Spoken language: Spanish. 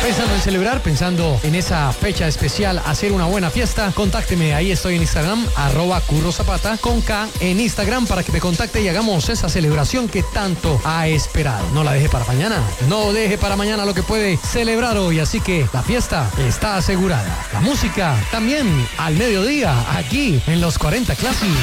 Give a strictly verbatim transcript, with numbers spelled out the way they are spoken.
Pensando en celebrar, pensando en esa fecha especial, hacer una buena fiesta, contácteme, ahí estoy en Instagram, arroba Curro Zapata, con K en Instagram, para que me contacte y hagamos esa celebración que tanto ha esperado. No la deje para mañana, no deje para mañana lo que puede celebrar hoy, así que la fiesta está asegurada. La música también al mediodía, aquí en los cuarenta Classic.